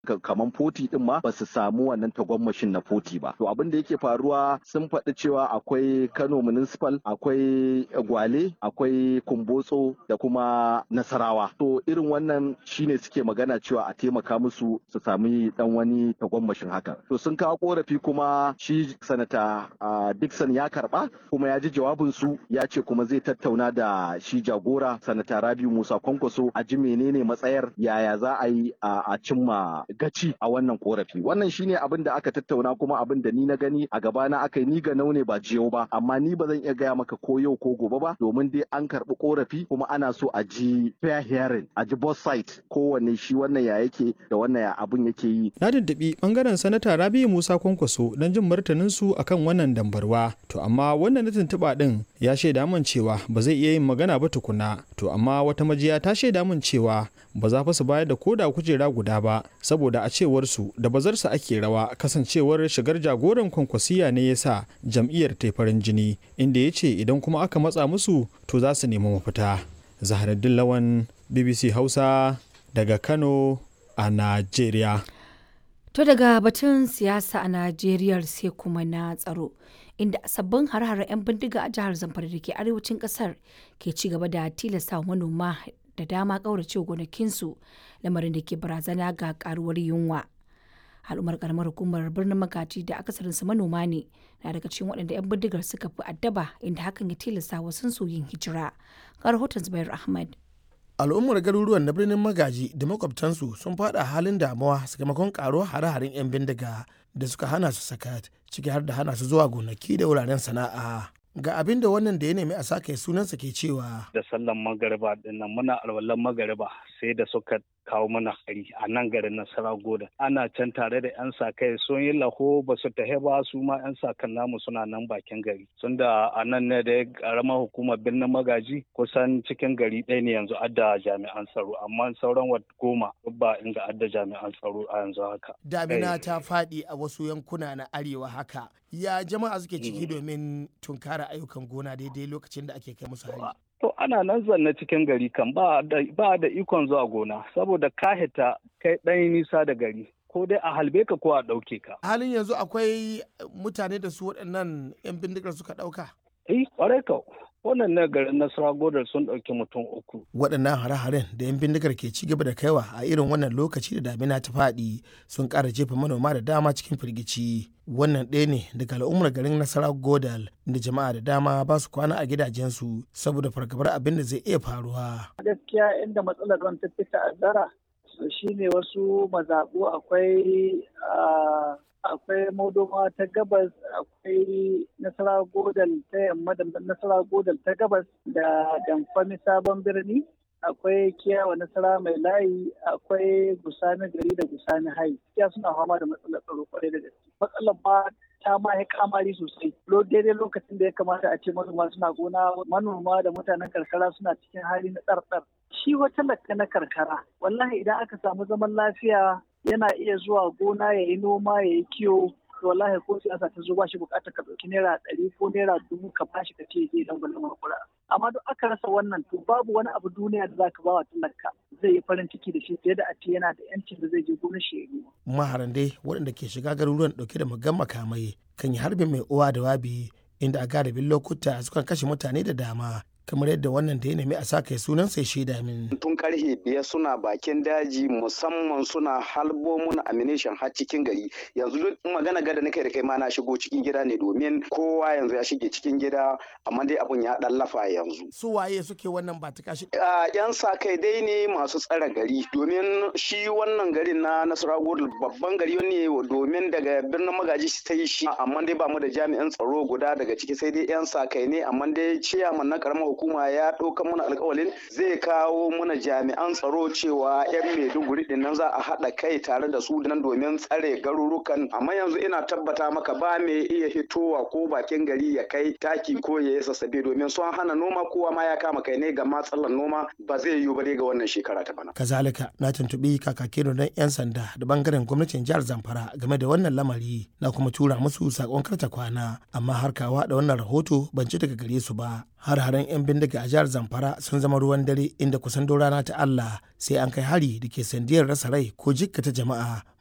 kaman 40 din ma ba su samu wannan tagwammashin na 40 ba. To abin da yake faruwa sun faɗi cewa akwai Kano Municipal, akwai Gwale, akwai Kumbotso da kuma Nasarawa. To irin wannan shine suke magana cewa a taimaka musu su sami dan wani tagwammashin haka. To sun kawo korafi kuma shi sanata Dixon ya karba kuma ya ji jawabin su ya ce kuma zai tattauna da shi jagora sanata Rabiu Musa Kwankwaso a ji menene matsayar yaya za a yi a cimma gaci a wannan korafi. Wannan shine abin da aka tattauna kuma abin da ni na gani a gabana aka yi, ni ga naune ba jiyau ba, amma ni ba zan iya gaya maka ko yau ko gobe ba domin dai an karbi korafi kuma ana so a ji fair hearing, a ji both side, kowanne shi wannan ya yake da wannan ya abin yake yi. Na tuntuɓi bangaren sanata Rabiu Musa Kwankwaso don jin martanin su akan wannan dambarwa, to amma wannan na tuntuɓa din ya shaida min cewa ba zai iya yin magana ba tukuna. To amma wata majiya ta shaida min cewa ba za fa su bayar da koda kujera guda ba saboda a cewar su da bazarsa ake rawa, kasancewar shigar jagoran Kwankwasiya ne yasa jam'iyyar ta farin jini, inda ya ce idan kuma aka matsa musu to za su nemi mafita. Zaharaddin Lawan, BBC Hausa daga Kano a Najeriya. To daga batun siyasa a Najeriya sai kuma na tsaro, inda sabbin har-haren 'yan bindiga a jihar Zamfara da ke arewacin kasar ke ci gaba da tilasta manoma da dama ƙaurace gonakinsu, lamarin da ke barazana ga karuwar yunwa. Al'ummar karamar hukumar birnin Magaji da akasarinsu manoma ne na daga cikin waɗanda 'yan bindigar suka fi addaba, inda hakan ya tilasta wasu su yin hijira. Ga rahoton Zubair Ahmad. Al'ummar garuruwan na birnin Magaji da makwabtansu sun fada halin damuwa sakamakon karuwar hare-haren 'yan bindiga da suka hana su sakat, ciki har da hana su zuwa gonaki da wuraren sana'a. Ga abin da wannan da ya nemi a sake sunansa ke cewa. Da sallan magariba dinnan muna alwalan magariba sai da suka kawo mana hari a nan garin Nasara Goda. Ana can tare da 'yan sa-kai sun yi laho ba su tahe ba, su ma 'yan sa-kan namu suna nan bakin gari. Sun da a nan ne da karamar hukumar birnin Magaji kusan cikin gari ɗaya ne yanzu adda jami'an tsaro, amma sauran 10 ba inda adda jami'an tsaro a yanzu haka. Damina ta faɗi a wasu yankuna na arewa haka. Ya jama'a suke ciki domin tunkara ayyukan gona daidai lokacin da ake kai musu hari? To ana nan zanne cikin gari kan ba da ikon zuwa gona saboda ka hita kai ɗan nisa da gari, ko dai a halbe ka ko a ɗauke ka. Halin yanzu akwai mutane da su waɗannan 'yan bindigar suka ɗauka? Ƙwarai ka. Wannan na garin Nasara Godar sun ɗauki mutum 3. Waɗannan hare-haren da 'yan bindigar ke ci gaba da kaiwa a irin wannan lokaci da damina ta faɗi sun ƙara jefa manoma da dama cikin firgici. Wannan ɗaya ne daga al'ummar garin Nasara Godal da jama'a da dama ba su kwana a gidajensu saboda fargabar abin da zai iya faruwa. Gaskiya inda matsalar ruwan ta fi ta'azzara shine wasu mazaɓu akwai Modoma ta gabas, akwai Nasara Godal ta yamma da Nasara Godal ta gabas da Damfami Sabon Birni, akwai Kiyawa Nasara Mai Layi, akwai Gusani Gari da Gusani Hai. Kiya suna fama da matsalar tsaro kwarai da gaske. Matsalar ba ta ma ya kamari sosai. Daidai lokacin da ya kamata a ce manoma suna gona, manoma da mutanen karkara suna cikin hali na tsartsar. Shi wata lakka na karkara, wallahi idan aka samu zaman lafiya yana iya zuwa gona ya yi noma ya yi kiwo, to wallahi ko siyasa ta zo ba shi bukatar ka ɗauki naira 100 ko naira 1000 ka bashi ka ce zai dan gwalin makura. Amma duk aka rasa wannan to babu wani abu duniya da zaka ba wa talaka zai yi farin ciki da shi fiye da a ce yana da yancin da zai je gonar shi ya yi. Maharan dai waɗanda ke shiga garuruwan ɗauke da muggan makamai kan yi harbin mai uwa da wabi, inda a galibin lokuta sukan kashe mutane da dama, kamar yadda wannan da ya nemi a saka sunan sai shaida min. Tun karfe 5 suna bakin daji, musamman suna halbo mun ammunition har cikin gari. Yanzu duk magana gada nake da kai ma na shigo cikin gida ne domin kowa yanzu ya shige cikin gida, amma dai abun ya dan lafa yanzu. Su waye suke wannan ba ta kashi? Yan sa kai dai ne masu tsare gari, domin shi wannan garin na Nasarawa babban gari ne, domin daga birnin Magaji ta yi shi, amma dai ba mu da jami'an tsaro guda daga ciki, sai dai yan sa kai ne, amma dai ciyaman na karamar hukuma ya ɗauka mana alƙawalin zai kawo mana jami'an tsaro cewa 'yan Maiduguri din nan za a haɗa kai tare da su nan domin tsare garurukan, amma yanzu ina tabbata maka ba mai iya hitowa ko bakin gari ya kai taki ko ya yi sassabe, domin sun hana noma, kowa ma ya kama kai ne ga matsalar noma, ba zai yiwu ba dai ga wannan shekara ta bana. Kazalika na tuntuɓi kakakin don 'yan sanda da bangaren gwamnatin jihar Zamfara game da wannan lamari, na kuma tura musu sakon karta kwana, amma har kawa da wannan rahoto ban ci daga gare su ba. Har-haren 'yan bindiga a jihar Zamfara sun zama ruwan dare inda kusan duk rana ta Allah sai an kai hari da ke sandiyar rasa rai ko jikkata jama'a.